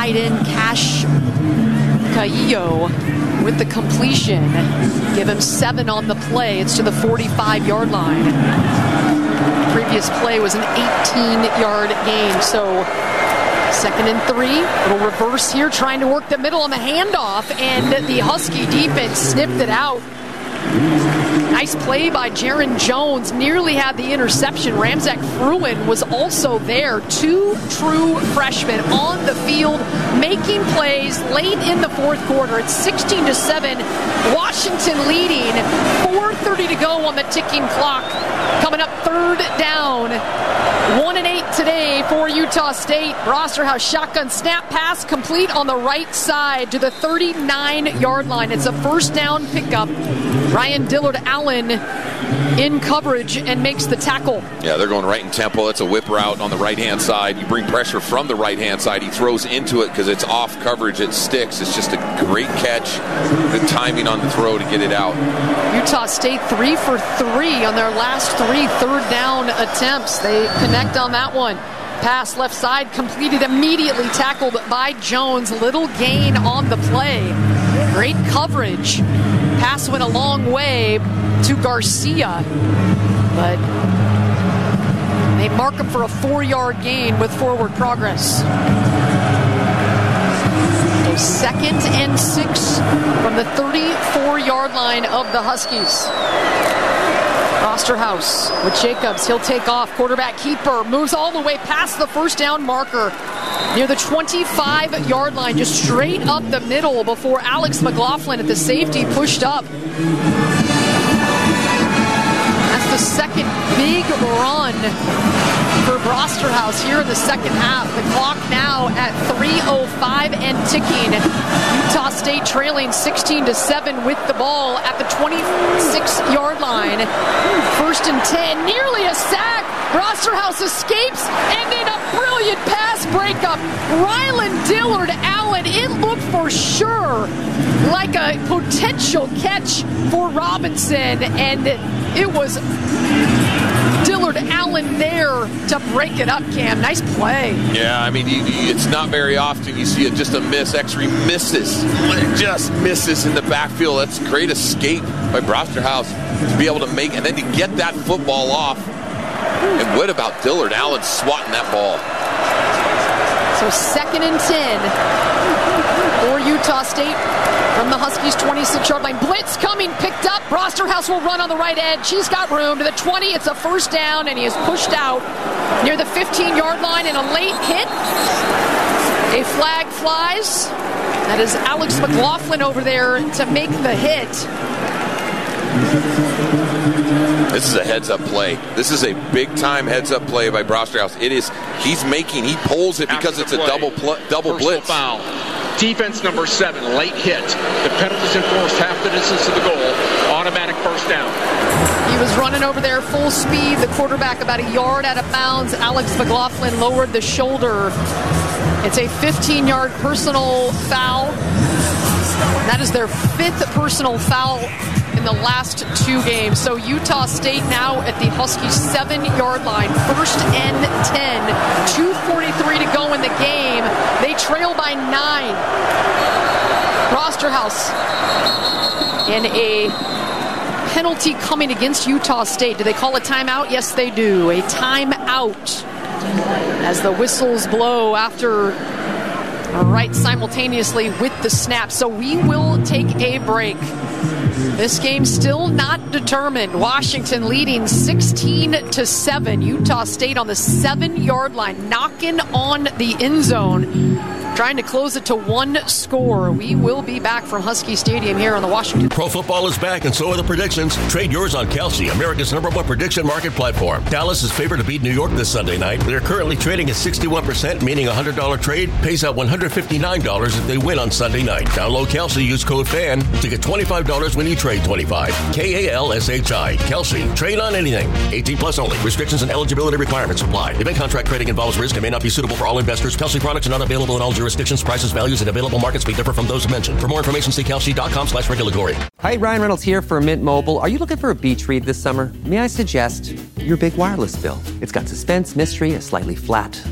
tight end Cash Caillo with the completion. Give him 7 on the play. It's to the 45-yard line. Previous play was an 18-yard gain. So 2nd and 3. Little reverse here, trying to work the middle on the handoff, and the Husky defense snipped it out. Nice play by Jaron Jones. Nearly had the interception. Ramzak Fruin was also there. 2 true freshmen on the field making plays late in the 4th quarter. It's 16-7. Washington leading. 4:30 to go on the ticking clock. Coming up 3rd down. 1-8 today for Utah State. Brosterhouse shotgun snap pass complete on the right side to the 39-yard line. It's a 1st down pickup. Ryan Dillard Allen in coverage and makes the tackle. Yeah, they're going right in tempo. It's a whip route on the right-hand side. You bring pressure from the right-hand side. He throws into it because it's off coverage. It sticks. It's just a great catch. Good timing on the throw to get it out. Utah State 3 for 3 on their last 3 3rd down attempts. They connect on that one. Pass left side completed immediately, tackled by Jones. Little gain on the play. Great coverage. Pass went a long way to Garcia, but they mark him for a 4-yard gain with forward progress. So 2nd and 6 from the 34-yard line of the Huskies. Brosterhouse with Jacobs. He'll take off. Quarterback keeper moves all the way past the 1st down marker near the 25-yard line, just straight up the middle before Alex McLaughlin at the safety pushed up. That's the 2nd big run for Brosterhouse here in the 2nd half. The clock now at 3:05 and ticking. Utah State trailing 16-7 with the ball at the 26-yard line. 1st and 10, nearly a sack. Brosterhouse escapes, and in a brilliant pass breakup, Rylan Dillard Allen. It looked for sure like a potential catch for Robinson, and it was Dillard Allen there to break it up, Cam. Nice play. Yeah, I mean, it's not very often you see it just a miss. X-ray misses. Just misses in the backfield. That's a great escape by Brosterhouse to be able to make, and then to get that football off. And what about Dillard Allen swatting that ball? So 2nd and 10 for Utah State from the Huskies' 26-yard line. Blitz coming, picked up. Brosterhouse will run on the right edge. He's got room to the 20. It's a 1st down, and he is pushed out near the 15-yard line in a late hit. A flag flies. That is Alex McLaughlin over there to make the hit. This is a heads-up play. This is a big-time heads-up play by Brosterhouse. It is. He pulls it because it's a double blitz. Foul. Defense number 7, late hit. The penalties enforced half the distance to the goal. Automatic 1st down. He was running over there full speed. The quarterback about a yard out of bounds. Alex McLaughlin lowered the shoulder. It's a 15-yard personal foul. That is their 5th personal foul in the last 2 games. So Utah State now at the Huskies 7-yard line. 1st and 10. 2:43 to go in the game. They trail by 9. Brosterhouse. And a penalty coming against Utah State. Do they call a timeout? Yes, they do. A timeout. As the whistles blow after right simultaneously with the snap. So we will take a break. This game still not determined. Washington leading 16-7. Utah State on the 7-yard line, knocking on the end zone, trying to close it to 1 score. We will be back from Husky Stadium here on the Washington. Pro football is back, and so are the predictions. Trade yours on Kelsey, America's #1 prediction market platform. Dallas is favored to beat New York this Sunday night. They're currently trading at 61%, meaning a $100 trade pays out $159 if they win on Sunday night. Download Kelsey, use code FAN to get $25 when you trade 25. KALSHI. Kelsey. Trade on anything. 18 plus only. Restrictions and eligibility requirements apply. Event contract trading involves risk and may not be suitable for all investors. Kelsey products are not available in all jurisdictions. Prices, values, and available markets may differ from those mentioned. For more information, see kelsey.com/regulatory. Hi, Ryan Reynolds here for Mint Mobile. Are you looking for a beach read this summer? May I suggest your big wireless bill? It's got suspense, mystery, a slightly flat